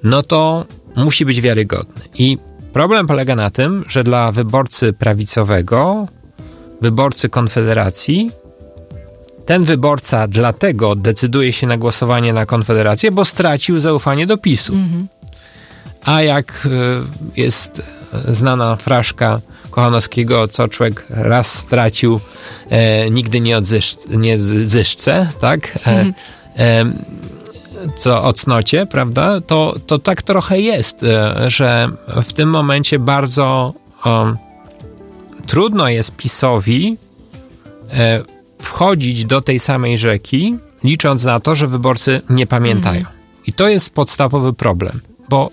no to musi być wiarygodny. I problem polega na tym, że dla wyborcy prawicowego, wyborcy Konfederacji, ten wyborca dlatego decyduje się na głosowanie na Konfederację, bo stracił zaufanie do PiS-u. A jak jest znana fraszka Kochanowskiego, co człowiek raz stracił, nigdy nie odzyszce, tak? Co o cnocie, prawda? To tak trochę jest, że w tym momencie bardzo trudno jest PiS-owi wchodzić do tej samej rzeki, licząc na to, że wyborcy nie pamiętają. I to jest podstawowy problem, bo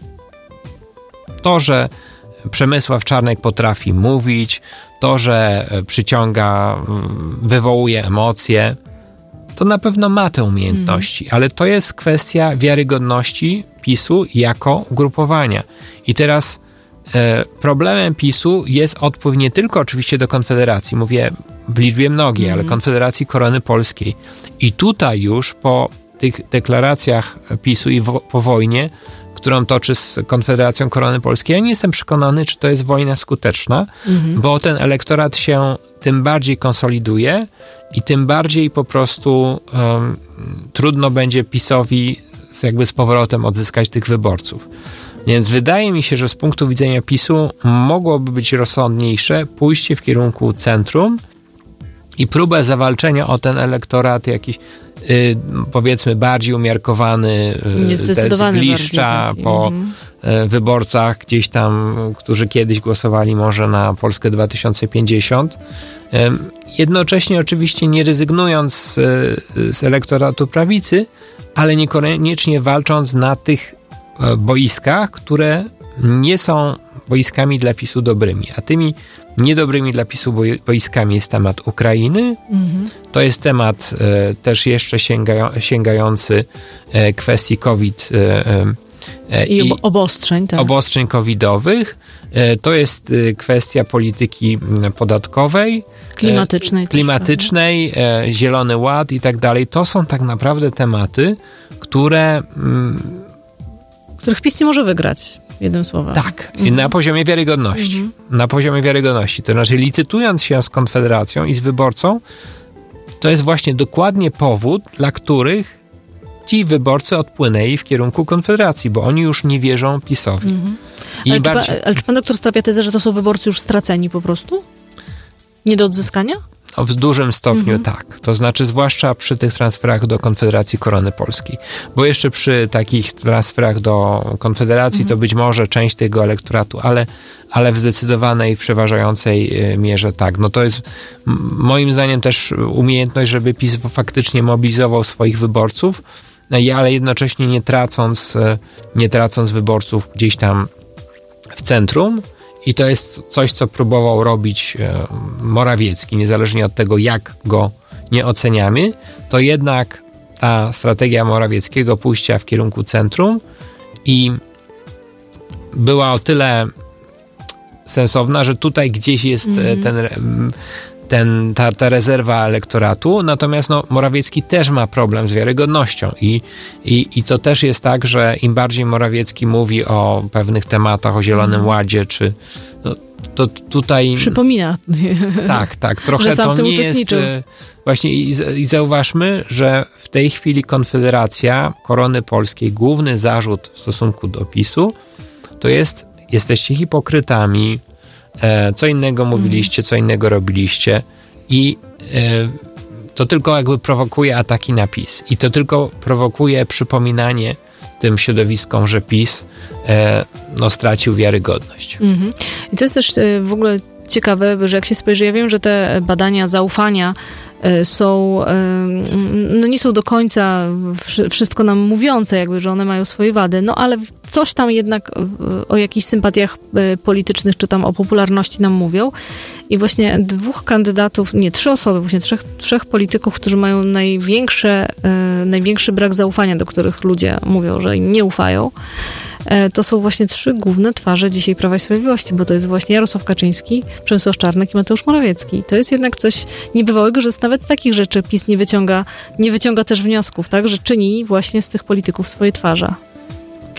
to, że Przemysław Czarnek potrafi mówić, to, że przyciąga, wywołuje emocje, to na pewno ma te umiejętności, ale to jest kwestia wiarygodności PiS-u jako ugrupowania. I teraz problemem PiS-u jest odpływ nie tylko oczywiście do Konfederacji, mówię w liczbie mnogiej, ale Konfederacji Korony Polskiej. I tutaj już po tych deklaracjach PiS-u i po wojnie, którą toczy z Konfederacją Korony Polskiej, ja nie jestem przekonany, czy to jest wojna skuteczna, bo ten elektorat się tym bardziej konsoliduje i tym bardziej po prostu trudno będzie PiS-owi jakby z powrotem odzyskać tych wyborców. Więc wydaje mi się, że z punktu widzenia PiS-u mogłoby być rozsądniejsze pójście w kierunku centrum i próbę zawalczenia o ten elektorat jakiś powiedzmy bardziej umiarkowany, z bliższa po wyborcach gdzieś tam, którzy kiedyś głosowali może na Polskę 2050. Jednocześnie oczywiście nie rezygnując z elektoratu prawicy, ale niekoniecznie walcząc na tych boiskach, które nie są boiskami dla PiS-u dobrymi. A tymi niedobrymi dla PiS-u boiskami jest temat Ukrainy. To jest temat też jeszcze sięgający kwestii COVID i obostrzeń, tak. Obostrzeń covidowych. To jest kwestia polityki podatkowej, klimatycznej, Zielony Ład i tak dalej. To są tak naprawdę tematy, których PiS nie może wygrać, jednym słowem. Tak, na poziomie wiarygodności. Na poziomie wiarygodności. To znaczy, licytując się z Konfederacją i z wyborcą, to jest właśnie dokładnie powód, dla których ci wyborcy odpłynęli w kierunku Konfederacji, bo oni już nie wierzą PiS-owi. Ale czy pan doktor stawia tezę, że to są wyborcy już straceni po prostu? Nie do odzyskania? W dużym stopniu tak. To znaczy zwłaszcza przy tych transferach do Konfederacji Korony Polskiej. Bo jeszcze przy takich transferach do Konfederacji to być może część tego elektoratu, ale w zdecydowanej, przeważającej mierze tak. No to jest moim zdaniem też umiejętność, żeby PiS faktycznie mobilizował swoich wyborców, ale jednocześnie nie tracąc wyborców gdzieś tam w centrum. I to jest coś, co próbował robić Morawiecki, niezależnie od tego, jak go nie oceniamy, to jednak ta strategia Morawieckiego pójścia w kierunku centrum i była o tyle sensowna, że tutaj gdzieś jest ta rezerwa elektoratu, natomiast Morawiecki też ma problem z wiarygodnością i to też jest tak, że im bardziej Morawiecki mówi o pewnych tematach, o Zielonym Ładzie, czy to tutaj... Przypomina. Tak, trochę to nie jest... Właśnie i zauważmy, że w tej chwili Konfederacja Korony Polskiej, główny zarzut w stosunku do PiS-u, to jest: jesteście hipokrytami, co innego mówiliście, co innego robiliście i to tylko jakby prowokuje ataki na PiS i to tylko prowokuje przypominanie tym środowiskom, że PiS stracił wiarygodność. I to jest też w ogóle ciekawe, że jak się spojrzy, ja wiem, że te badania zaufania są, nie są do końca wszystko nam mówiące, jakby, że one mają swoje wady, ale coś tam jednak o jakichś sympatiach politycznych, czy tam o popularności nam mówią. I właśnie dwóch kandydatów, trzy osoby, właśnie trzech polityków, którzy mają największy brak zaufania, do których ludzie mówią, że im nie ufają, to są właśnie trzy główne twarze dzisiaj Prawa i Sprawiedliwości, bo to jest właśnie Jarosław Kaczyński, Przemysław Czarnek i Mateusz Morawiecki. To jest jednak coś niebywałego, że z nawet takich rzeczy PiS nie wyciąga też wniosków, tak, że czyni właśnie z tych polityków swoje twarze.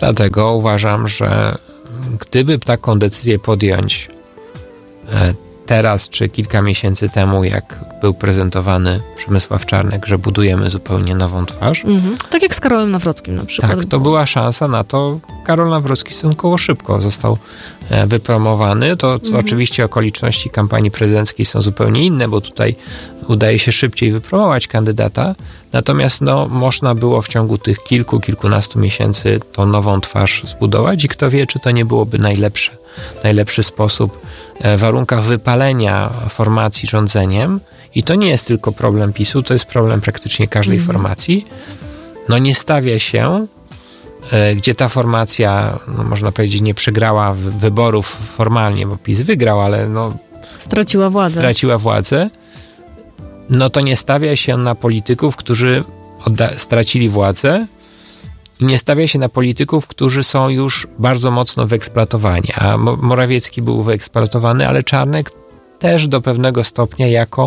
Dlatego uważam, że gdyby taką decyzję podjąć teraz czy kilka miesięcy temu, jak był prezentowany Przemysław Czarnek, że budujemy zupełnie nową twarz. Tak jak z Karolem Nawrockim na przykład. Tak, to była szansa na to. Karol Nawrocki stosunkowo szybko został wypromowany. To oczywiście okoliczności kampanii prezydenckiej są zupełnie inne, bo tutaj udaje się szybciej wypromować kandydata. Natomiast można było w ciągu tych kilkunastu miesięcy tą nową twarz zbudować i kto wie, czy to nie byłoby najlepszy sposób w warunkach wypalenia formacji rządzeniem. I to nie jest tylko problem PiS-u, to jest problem praktycznie każdej formacji. Nie stawia się, gdzie ta formacja, można powiedzieć, nie przegrała wyborów formalnie, bo PiS wygrał, ale straciła władzę. To nie stawia się na polityków, którzy stracili władzę i nie stawia się na polityków, którzy są już bardzo mocno wyeksploatowani. A Morawiecki był wyeksploatowany, ale Czarnek też do pewnego stopnia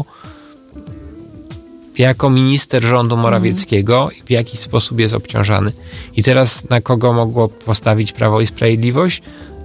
jako minister rządu Morawieckiego w jakiś sposób jest obciążany. I teraz na kogo mogło postawić Prawo i Sprawiedliwość?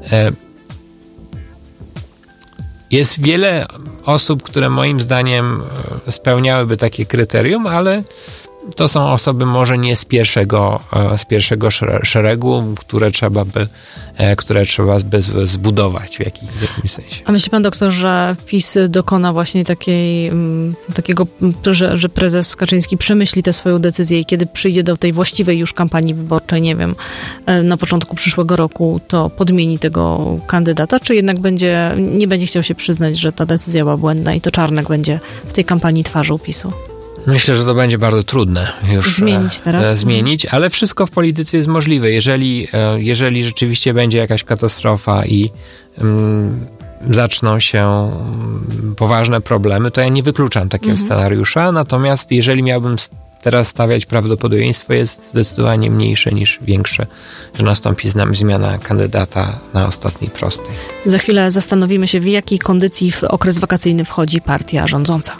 Jest wiele osób, które moim zdaniem spełniałyby takie kryterium, ale to są osoby może nie z pierwszego szeregu, które trzeba by zbudować w jakimś sensie. A myśli pan, doktor, że PiS dokona właśnie takiego, że prezes Kaczyński przemyśli tę swoją decyzję i kiedy przyjdzie do tej właściwej już kampanii wyborczej, nie wiem, na początku przyszłego roku, to podmieni tego kandydata, czy jednak nie będzie chciał się przyznać, że ta decyzja była błędna i to Czarnek będzie w tej kampanii twarzą PiS-u? Myślę, że to będzie bardzo trudne już zmienić teraz. Ale wszystko w polityce jest możliwe. Jeżeli rzeczywiście będzie jakaś katastrofa i zaczną się poważne problemy, to ja nie wykluczam takiego scenariusza. Natomiast jeżeli miałbym teraz stawiać, prawdopodobieństwo jest zdecydowanie mniejsze niż większe, że nastąpi zmiana kandydata na ostatniej prostej. Za chwilę zastanowimy się, w jakiej kondycji w okres wakacyjny wchodzi partia rządząca.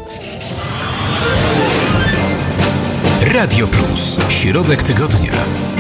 Radio Plus. Środek tygodnia.